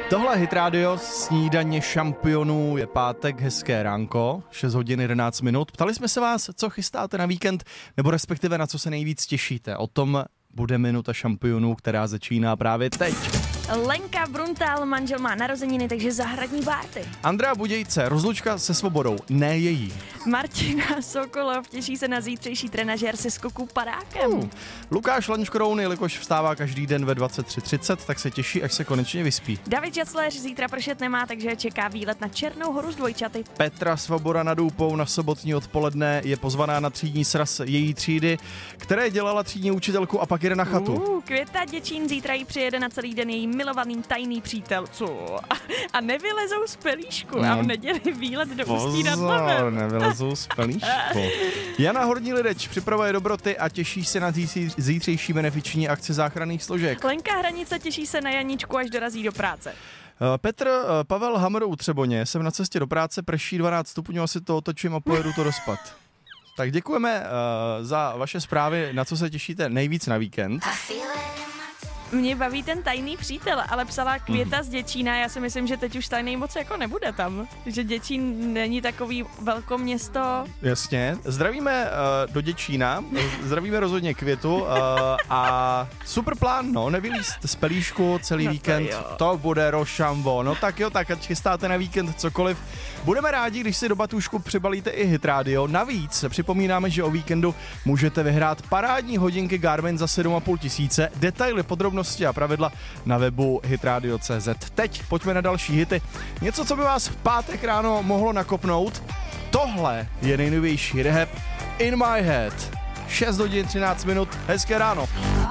Tohle Hit Radio, snídaně šampionů, je pátek, hezké ránko, 6 hodin 11 minut. Ptali jsme se vás, co chystáte na víkend, nebo respektive na co se nejvíc těšíte. O tom bude minuta šampionů, která začíná právě teď. Lenka Bruntal, manžel má narozeniny, takže zahradní párty. Andrea Budějce, rozlučka se svobodou, ne její. Martina Sokolov těší se na zítřejší trenažér se skoku padákem. Lukáš Lanškroun, jelikož vstává každý den ve 23:30, tak se těší, až se konečně vyspí. David Žacléř zítra pršet nemá, takže čeká výlet na Černou Horu s dvojčaty. Petra Svoboda nad Úpou na sobotní odpoledne je pozvaná na třídní sraz její třídy, které dělala třídní učitelku a pak jede na chatu. Květa Děčín zítra jí přijede na celý den její milovaný tajný přítel. A nevylezou z pelíšku. A v neděli výlet do Ústí nad Labem. Nevylezou z pelíšku. Jana Horní Lideč připravuje dobroty a těší se na zítřejší benefiční akci záchranných složek. Lenka Hranice těší se na Janičku, až dorazí do práce. Pavel Hamr u Třeboně, jsem na cestě do práce, prší 12 stupňů, asi to otočím a pojedu to do spad. Tak děkujeme za vaše zprávy, na co se těšíte nejvíc na víkend. Mě baví ten tajný přítel, ale psala Květa z Děčína, já si myslím, že teď už tajný moc jako nebude tam, že Děčín není takový velkoměsto. Jasně, zdravíme do Děčína, zdravíme rozhodně Květu a super plán, no, nevylíst z pelíšku celý víkend, to bude rošambo, no tak jo, tak ať chystáte na víkend cokoliv. Budeme rádi, když si do batůžku přibalíte i Hit Radio. Navíc připomínáme, že o víkendu můžete vyhrát parádní hodinky Garmin za 7,5 tisíce. Detaily, podrobnosti a pravidla na webu hitradio.cz. Teď pojďme na další hity. Něco, co by vás v pátek ráno mohlo nakopnout. Tohle je nejnovější rehab In My Head. 6 hodin 13 minut. Hezké ráno.